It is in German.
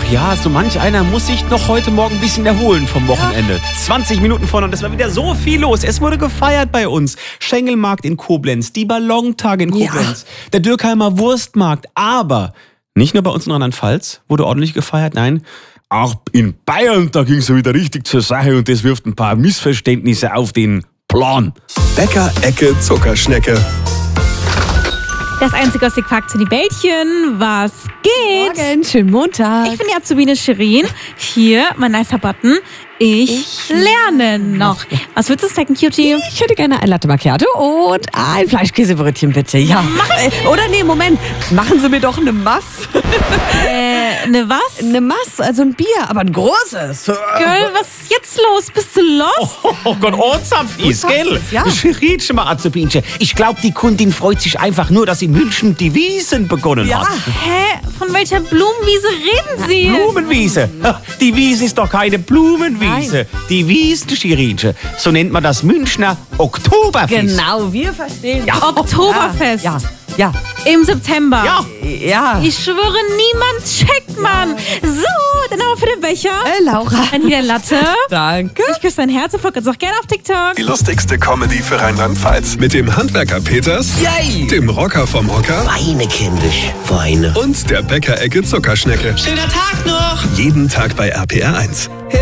Ja, so manch einer muss sich noch heute Morgen ein bisschen erholen vom Wochenende. 20 Minuten vorne und es war wieder so viel los. Es wurde gefeiert bei uns. Schengelmarkt in Koblenz, die Ballontage in Koblenz, der Dürkheimer Wurstmarkt. Aber nicht nur bei uns in Rheinland-Pfalz wurde ordentlich gefeiert, nein. Auch in Bayern, da ging es wieder richtig zur Sache und das wirft ein paar Missverständnisse auf den Plan. Bäcker-Ecke Zuckerschnecke. Das einzige, was ich fragt, sind die Bällchen. Was geht? Morgen, schönen Montag. Ich bin die Azubine Shirin. Hier, mein nicer Button. Ich lerne noch. Was würdest du snacken, Cutie? Ich hätte gerne ein Latte Macchiato und ein Fleischkäsebrötchen, bitte. Ja. Oder nee, Moment. Machen Sie mir doch eine Mass. Ne was? Eine Mass, also ein Bier, aber ein großes. Girl, was ist jetzt los? Bist du lost? Oh Gott, ernsthaft ist, gell? Ja. Riech mal, Azubinchen. Ich glaube, die Kundin freut sich einfach nur, dass in München die Wiesen begonnen hat. Hä? Von welcher Blumenwiese reden Sie? Blumenwiese. Die Wiese ist doch keine Blumenwiese. Die Wiesen, Schirinchen. So nennt man das Münchner Oktoberfest. Genau, wir verstehen. Ja. Oktoberfest. Ja. Im September. Ja. Ich schwöre, niemand checkt, Mann. So, dann aber für den Becher. Laura. Dann hier der Latte. Danke. Ich küsse dein Herz und folgt uns auch gerne auf TikTok. Die lustigste Comedy für Rheinland-Pfalz. Mit dem Handwerker Peters, dem Rocker vom Hocker Weine, kindisch, Weine. und der Bäcker-Ecke Zuckerschnecke. Schöner Tag noch! Jeden Tag bei RPR 1.